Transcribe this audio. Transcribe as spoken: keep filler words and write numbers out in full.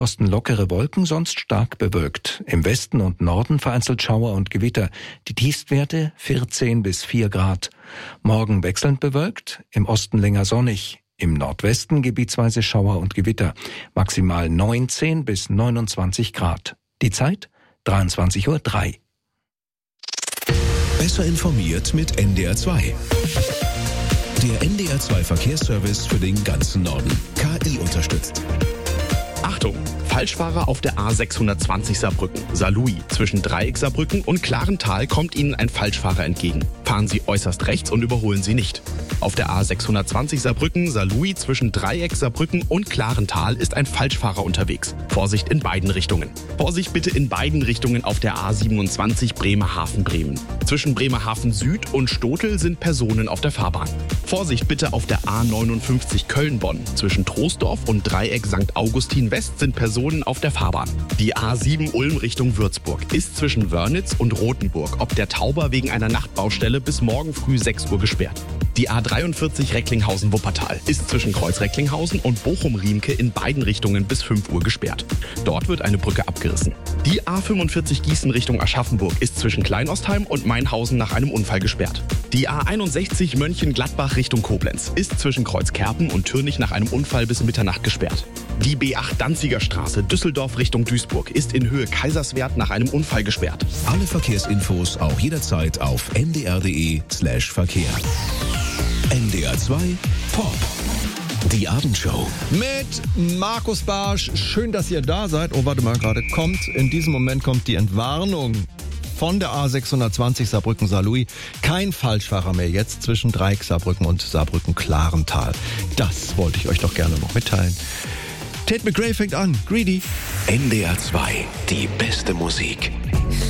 Osten lockere Wolken, sonst stark bewölkt. Im Westen und Norden vereinzelt Schauer und Gewitter. Die Tiefstwerte vierzehn bis vier Grad. Morgen wechselnd bewölkt, im Osten länger sonnig. Im Nordwesten gebietsweise Schauer und Gewitter. Maximal neunzehn bis neunundzwanzig Grad. Die Zeit dreiundzwanzig Uhr drei. Besser informiert mit N D R zwei. Der N D R zwei Verkehrsservice für den ganzen Norden. K I unterstützt. Achtung! Falschfahrer auf der A sechshundertzwanzig Saarbrücken. Saarlouis zwischen Dreieck Saarbrücken und Klarental kommt Ihnen ein Falschfahrer entgegen. Fahren Sie äußerst rechts und überholen Sie nicht. Auf der A sechshundertzwanzig Saarbrücken, Saarlouis zwischen Dreieck Saarbrücken und Klarental ist ein Falschfahrer unterwegs. Vorsicht in beiden Richtungen. Vorsicht bitte in beiden Richtungen auf der A siebenundzwanzig Bremerhaven-Bremen. Zwischen Bremerhaven Süd und Stotel sind Personen auf der Fahrbahn. Vorsicht bitte auf der A neunundfünfzig Köln-Bonn. Zwischen Troisdorf und Dreieck Sankt Augustin West sind Personen auf der Fahrbahn. Die A sieben Ulm Richtung Würzburg ist zwischen Wörnitz und Rothenburg ob der Tauber wegen einer Nachtbaustelle bis morgen früh sechs Uhr gesperrt. Die A dreiundvierzig Recklinghausen-Wuppertal ist zwischen Kreuz Recklinghausen und Bochum-Riemke in beiden Richtungen bis fünf Uhr gesperrt. Dort wird eine Brücke abgerissen. Die A fünfundvierzig Gießen Richtung Aschaffenburg ist zwischen Kleinostheim und Mainhausen nach einem Unfall gesperrt. Die A einundsechzig Mönchengladbach Richtung Koblenz ist zwischen Kreuzkerpen und Türnich nach einem Unfall bis Mitternacht gesperrt. Die B acht Danziger Straße Düsseldorf Richtung Duisburg ist in Höhe Kaiserswerth nach einem Unfall gesperrt. Alle Verkehrsinfos auch jederzeit auf n d r punkt d e slash Verkehr. N D R zwei Pop. Die Abendshow. Mit Markus Barsch. Schön, dass ihr da seid. Oh, warte mal, gerade kommt, in diesem Moment kommt die Entwarnung von der A sechshundertzwanzig Saarbrücken-Saarlouis. Kein Falschfahrer mehr jetzt zwischen Dreieck Saarbrücken und Saarbrücken-Klarental. Das wollte ich euch doch gerne noch mitteilen. Tate McRae fängt an. Greedy. N D R zwei. Die beste Musik.